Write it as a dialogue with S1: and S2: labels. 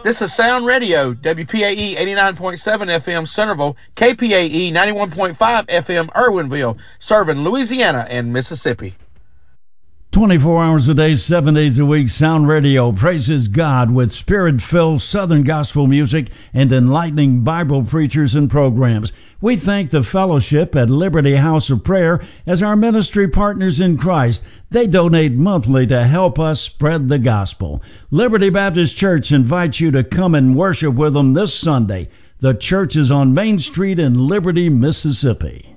S1: This is Sound Radio, WPAE 89.7 FM Centerville, KPAE 91.5 FM Irwinville, serving Louisiana and Mississippi.
S2: 24 hours a day, 7 days a week, Sound Radio praises God with spirit-filled Southern gospel music and enlightening Bible preachers and programs. We thank the fellowship at Liberty House of Prayer as our ministry partners in Christ. They donate monthly to help us spread the gospel. Liberty Baptist Church invites you to come and worship with them this Sunday. The church is on Main Street in Liberty, Mississippi.